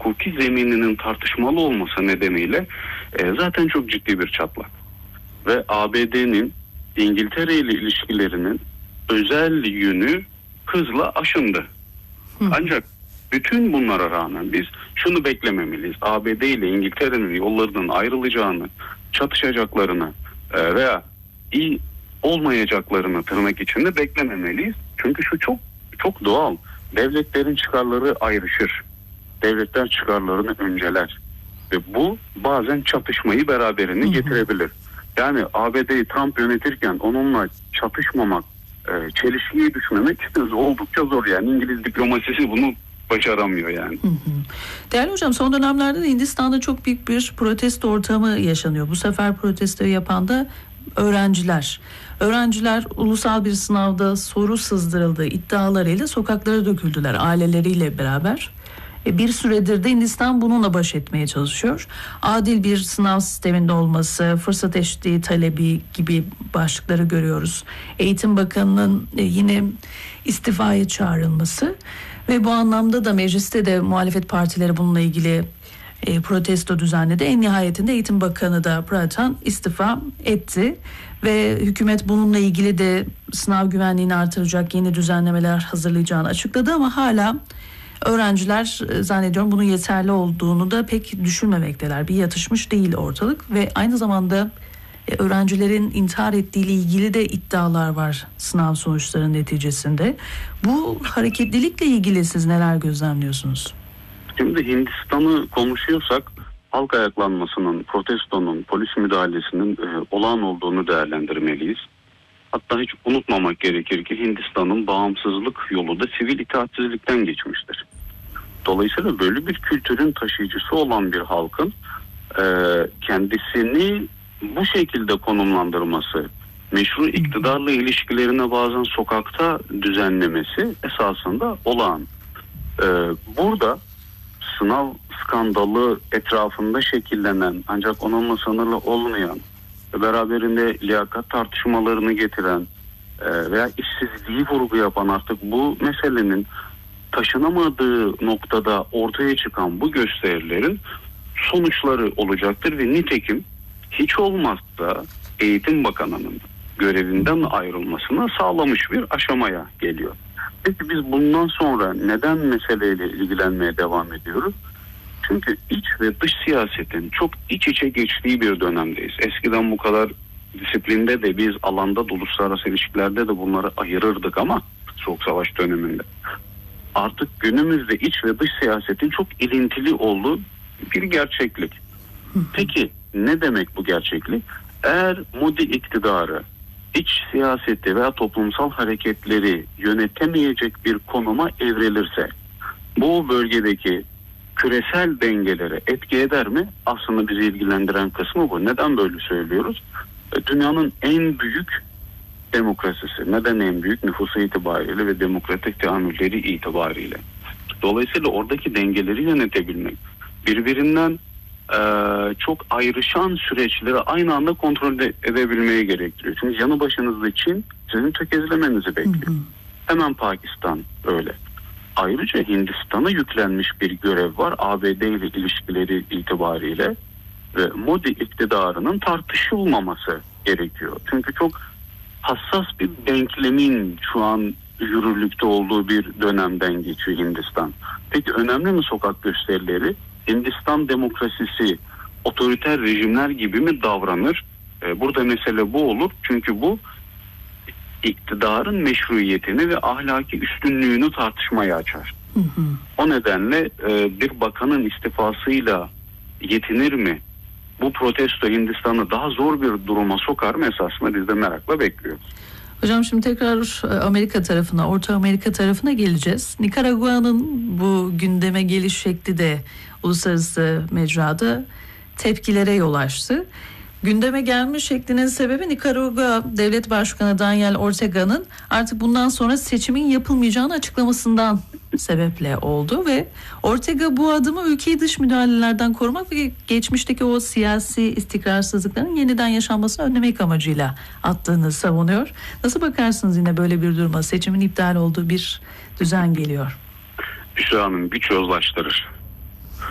hukuki zemininin tartışmalı olması nedeniyle zaten çok ciddi bir çatlak. Ve ABD'nin İngiltere ile ilişkilerinin özel yönü hızla aşındı. Ancak bütün bunlara rağmen biz şunu beklememeliyiz. ABD ile İngiltere'nin yollarının ayrılacağını, çatışacaklarını veya iyi olmayacaklarını tırnak içinde beklememeliyiz. Çünkü şu çok çok doğal. Devletlerin çıkarları ayrışır. Devletler çıkarlarını önceler. Ve bu bazen çatışmayı beraberinde getirebilir. Yani ABD'yi Trump yönetirken onunla çatışmamak, çelişkiye düşmemek oldukça zor. Yani İngiliz diplomasisi bunu başaramıyor yani. Değerli hocam, son dönemlerde de Hindistan'da çok büyük bir protesto ortamı yaşanıyor. Bu sefer protestoyu yapan da öğrenciler. Öğrenciler ulusal bir sınavda soru sızdırıldığı iddialarıyla sokaklara döküldüler aileleriyle beraber. Bir süredir de Hindistan bununla baş etmeye çalışıyor. Adil bir sınav sisteminde olması, fırsat eşitliği talebi gibi başlıkları görüyoruz. Eğitim Bakanı'nın yine istifaya çağrılması ve bu anlamda da mecliste de muhalefet partileri bununla ilgili protesto düzenledi. En nihayetinde Eğitim Bakanı da Pradhan istifa etti ve hükümet bununla ilgili de sınav güvenliğini artıracak yeni düzenlemeler hazırlayacağını açıkladı ama hala öğrenciler zannediyorum bunun yeterli olduğunu da pek düşünmemekteler. Bir yatışmış değil ortalık ve aynı zamanda öğrencilerin intihar ettiğiyle ilgili de iddialar var sınav sonuçları neticesinde. Bu hareketlilikle ilgili siz neler gözlemliyorsunuz? Şimdi Hindistan'ı konuşuyorsak halk ayaklanmasının, protestonun, polis müdahalesinin olağan olduğunu değerlendirmeliyiz. Hatta hiç unutmamak gerekir ki Hindistan'ın bağımsızlık yolu da sivil itaatsizlikten geçmiştir. Dolayısıyla böyle bir kültürün taşıyıcısı olan bir halkın kendisini bu şekilde konumlandırması, meşru iktidarla ilişkilerine bazen sokakta düzenlemesi esasında olağan. Burada sınav skandalı etrafında şekillenen ancak onunla sınırlı olmayan, beraberinde liyakat tartışmalarını getiren veya işsizliği vurgu yapan artık bu meselenin taşınamadığı noktada ortaya çıkan bu gösterilerin sonuçları olacaktır ve nitekim hiç olmazsa Eğitim Bakanı'nın görevinden ayrılmasını sağlamış bir aşamaya geliyor. Peki biz bundan sonra neden meseleyle ilgilenmeye devam ediyoruz? Çünkü iç ve dış siyasetin çok iç içe geçtiği bir dönemdeyiz. Eskiden bu kadar disiplinde de biz alanda da uluslararası ilişkilerde de bunları ayırırdık ama Soğuk Savaş döneminde. Artık günümüzde iç ve dış siyasetin çok ilintili olduğu bir gerçeklik. Peki ne demek bu gerçeklik? Eğer Modi iktidarı iç siyaseti veya toplumsal hareketleri yönetemeyecek bir konuma evrilirse bu bölgedeki küresel dengelere etki eder mi? Aslında bizi ilgilendiren kısmı bu. Neden böyle söylüyoruz? Dünyanın en büyük demokrasisi. Neden en büyük? Nüfusu itibariyle ve demokratik teamülleri itibariyle. Dolayısıyla oradaki dengeleri yönetebilmek, birbirinden çok ayrışan süreçleri aynı anda kontrol edebilmeyi gerektiriyor. Çünkü yanı başınızda Çin sizin tökezlemenizi bekliyor. Hemen Pakistan öyle. Ayrıca Hindistan'a yüklenmiş bir görev var ABD ile ilişkileri itibariyle ve Modi iktidarının tartışılmaması gerekiyor. Çünkü çok hassas bir denklemin şu an yürürlükte olduğu bir dönemden geçiyor Hindistan. Peki önemli mi sokak gösterileri? Hindistan demokrasisi otoriter rejimler gibi mi davranır? Burada mesele bu olur. Çünkü bu iktidarın meşruiyetini ve ahlaki üstünlüğünü tartışmaya açar. O nedenle bir bakanın istifasıyla yetinir mi? Bu protesto Hindistan'ı daha zor bir duruma sokar mı esasında biz de merakla bekliyoruz. Hocam şimdi tekrar Amerika tarafına, Orta Amerika tarafına geleceğiz. Nikaragua'nın bu gündeme geliş şekli de uluslararası mecrada tepkilere yol açtı. Gündeme gelme şeklinin sebebi Nikaragua Devlet Başkanı Daniel Ortega'nın artık bundan sonra seçimin yapılmayacağını açıklamasından sebeple oldu ve Ortega bu adımı ülkeyi dış müdahalelerden korumak ve geçmişteki o siyasi istikrarsızlıkların yeniden yaşanmasını önlemek amacıyla attığını savunuyor. Nasıl bakarsınız yine böyle bir duruma? Seçimin iptal olduğu bir düzen geliyor. Büşra Hanım güç yozlaştırır.